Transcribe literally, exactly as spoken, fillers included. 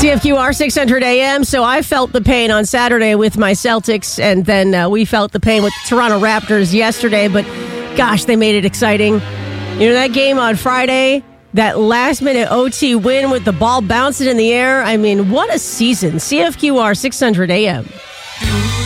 C F Q R six hundred A M. So I felt the pain on Saturday with my Celtics, and then uh, we felt the pain with the Toronto Raptors yesterday. But gosh, they made it exciting. You know, that game on Friday, that last-minute O T win with the ball bouncing in the air. I mean, what a season. C F Q R six hundred A M.